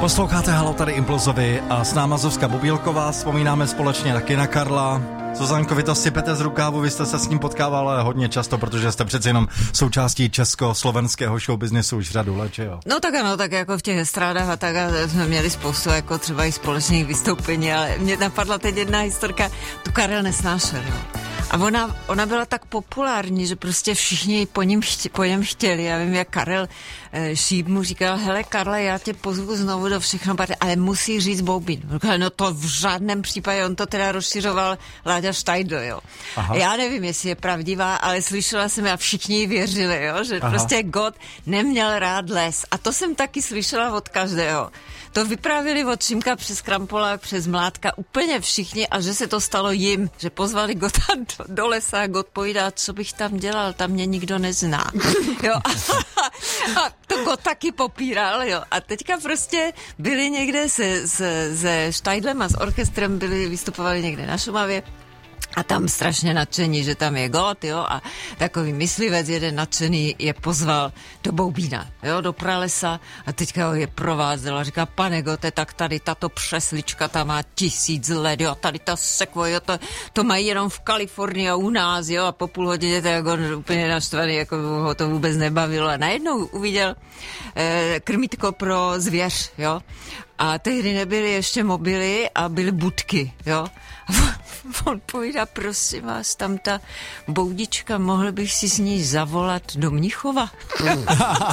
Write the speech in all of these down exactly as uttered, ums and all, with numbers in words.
Posloucháte Halo, tady Impulzovi a s náma Zuzka Bubílková, vzpomínáme společně taky na Karla. Zuzanko, vy to sypete z rukávu, vy jste se s ním potkával hodně často, protože jste přeci jenom součástí česko-slovenského showbiznisu už řadu let, jo? No tak ano, tak jako v těch estrádách a tak a jsme měli spoustu jako třeba i společných vystoupení, ale mě napadla teď jedna historka, tu Karel nesnášel, jo. A ona, ona byla tak populární, že prostě všichni po něm, chtě, po něm chtěli. Já vím, jak Karel e, Šíp mu říkal, hele Karle, já tě pozvu znovu do všechno, ale musí říct Boubín. Říkal, no to v žádném případě, on to teda rozšiřoval Láďa Štajdl, jo. Aha. Já nevím, jestli je pravdivá, ale slyšela jsem a všichni jí věřili, jo, že Aha. prostě God neměl rád les. A to jsem taky slyšela od každého. To vyprávěli od Šimka přes Krampolák, přes Mládka, úplně všichni a že se to stalo jim, že pozvali Gota do, do lesa a God povídá, co bych tam dělal, tam mě nikdo nezná. Jo, a, a to God taky popíral, jo. A teďka prostě byli někde se, se, se Štajdlem a s orchestrem, byli, vystupovali někde na Šumavě. A tam strašně nadšení, že tam je God, jo, a takový myslivec jeden nadšený je pozval do Boubína, jo, do pralesa a teďka ho je provázel a říká, pane Gote, tak tady tato přeslička, tam má tisíc let, jo, a tady ta sekvo, jo, to, to mají jenom v Kalifornii a u nás, jo, a po půl hodině to jako úplně naštvaný, jako ho to vůbec nebavilo a najednou uviděl eh, krmítko pro zvěř, jo, a tehdy nebyly ještě mobily a byly budky, jo. On povídá, prosím vás, tam ta boudička, mohl bych si s ní zavolat do Mnichova? Mm.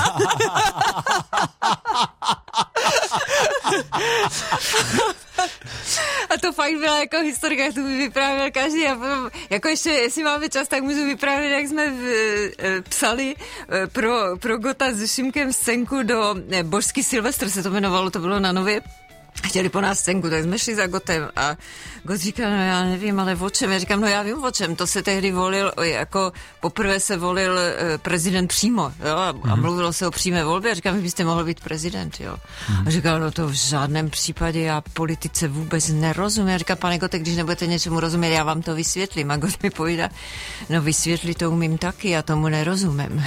A to fakt byla jako historka, jak to by vyprávěl každý. A potom, jako ještě, jestli máme čas, tak můžu vyprávět, jak jsme v, e, psali e, pro, pro Gota s Šimkem scénku do e, Božský Silvestr, se to jmenovalo, to bylo na Nově. Chtěli po nás scénku, tak jsme šli za Gotem a God říkal, no já nevím, ale o čem? Já říkám, no já vím o čem, to se tehdy volil, jako poprvé se volil eh, prezident přímo, jo, a, mm. a mluvilo se o přímé volbě a říkám, vy byste mohl být prezident, jo. Mm. A říkal, no to v žádném případě, já politice vůbec nerozumím. Já říkám, pane Gote, když nebudete něčemu rozumět, já vám to vysvětlím. A God mi povídá, no vysvětlit to umím taky, já tomu nerozumím.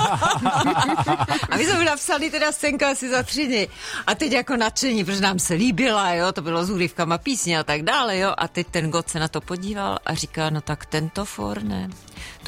A my jsme mu napsali teda scénku asi za tři dny. A teď jako nadšení, protože nám se líbila, jo, to bylo s úryvkama písně a tak dále, jo, a teď ten God se na to podíval a říká, no tak tento for, ne,